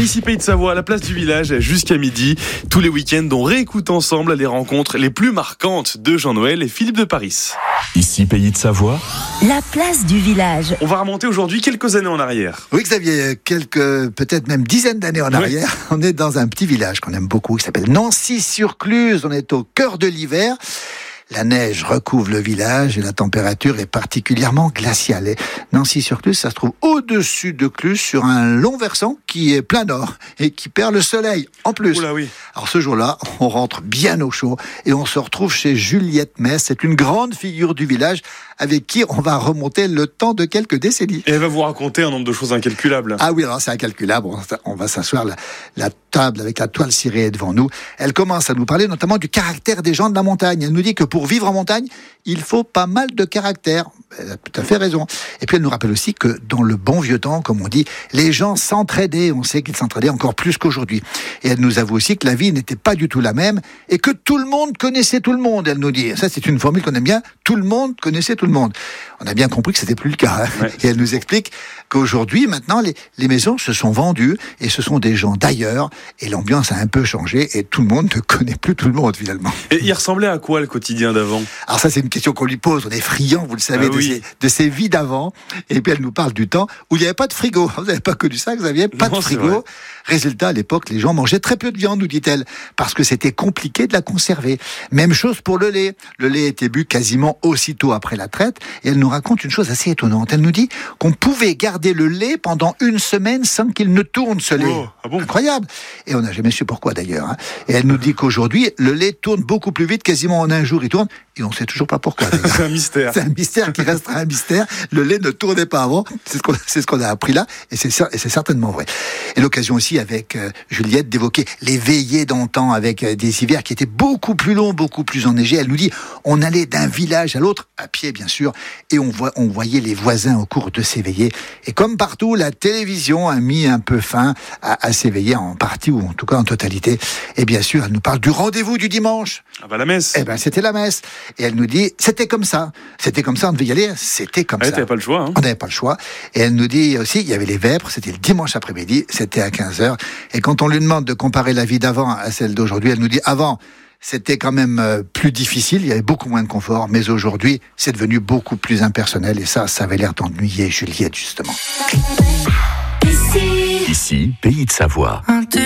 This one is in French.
Ici Pays de Savoie, à la place du village, jusqu'à midi. Tous les week-ends, on réécoute ensemble les rencontres les plus marquantes de Jean-Noël et Philippe de Paris. Ici Pays de Savoie. La place du village. On va remonter aujourd'hui quelques années en arrière. Oui, Xavier, quelques, peut-être même dizaines d'années en arrière, on est dans un petit village qu'on aime beaucoup, qui s'appelle Nancy-sur-Cluse. On est au cœur de l'hiver. La neige recouvre le village et la température est particulièrement glaciale. Et Nancy-sur-Cluse, ça se trouve au-dessus de Cluse, sur un long versant qui est plein nord et qui perd le soleil en plus. Oula, oui. Alors ce jour-là, on rentre bien au chaud et on se retrouve chez Juliette Metz. C'est une grande figure du village avec qui on va remonter le temps de quelques décennies. Et elle va vous raconter un nombre de choses incalculables. Ah oui, alors c'est incalculable. On va s'asseoir, la table avec la toile cirée devant nous. Elle commence à nous parler notamment du caractère des gens de la montagne. Elle nous dit que pour vivre en montagne, il faut pas mal de caractère. Elle a tout à fait raison. Et puis elle nous rappelle aussi que dans le bon vieux temps, comme on dit, les gens s'entraidaient. On sait qu'ils s'entraidaient encore plus qu'aujourd'hui. Et elle nous avoue aussi que la vie n'était pas du tout la même et que tout le monde connaissait tout le monde, elle nous dit. Ça, c'est une formule qu'on aime bien. Tout le monde connaissait tout le monde. On a bien compris que c'était plus le cas. Hein. Ouais. Et elle nous explique qu'aujourd'hui, maintenant, les maisons se sont vendues et ce sont des gens d'ailleurs et l'ambiance a un peu changé et tout le monde ne connaît plus tout le monde finalement. Et il ressemblait à quoi le quotidien d'avant ? Alors ça, c'est une question qu'on lui pose. On est friand, vous le savez, de ces vies d'avant. Et puis elle nous parle du temps où il n'y avait pas de frigo. Vous n'avez pas connu ça, Xavier ? Pas de frigo. Résultat, à l'époque, les gens mangeaient très peu de viande, nous dit-elle, parce que c'était compliqué de la conserver. Même chose pour le lait. Le lait était bu quasiment aussitôt après la traite. Et elle nous raconte une chose assez étonnante. Elle nous dit qu'on pouvait garder le lait pendant une semaine sans qu'il ne tourne, ce lait. Oh, ah bon ? Incroyable. Et on n'a jamais su pourquoi d'ailleurs. Hein. Et elle nous dit qu'aujourd'hui, le lait tourne beaucoup plus vite, quasiment en un jour il tourne. Et on ne sait toujours pas pourquoi. C'est un mystère. C'est un mystère qui restera un mystère. Le lait ne tournait pas avant. C'est ce qu'on a appris là. Et c'est certainement vrai. Et l'occasion aussi avec Juliette d'évoquer les veillées d'antan avec des hivers qui étaient beaucoup plus longs, beaucoup plus enneigés. Elle nous dit, on allait d'un village à l'autre, à pied bien sûr, et on voyait les voisins au cours de ces veillées. Et comme partout, la télévision a mis un peu fin à ces veillées en partie ou en tout cas en totalité. Et bien sûr, elle nous parle du rendez-vous du dimanche. Ah bah la messe. Eh ben c'était la messe. Et elle nous dit, c'était comme ça, on devait y aller, c'était comme ça. T'avais pas le choix. Hein. On n'avait pas le choix. Et elle nous dit aussi, il y avait les vêpres, c'était le dimanche après-midi, c'était à 15h. Et quand on lui demande de comparer la vie d'avant à celle d'aujourd'hui, elle nous dit, avant, c'était quand même plus difficile, il y avait beaucoup moins de confort, mais aujourd'hui, c'est devenu beaucoup plus impersonnel. Et ça avait l'air d'ennuyer Juliette, justement. Ici, Pays de Savoie.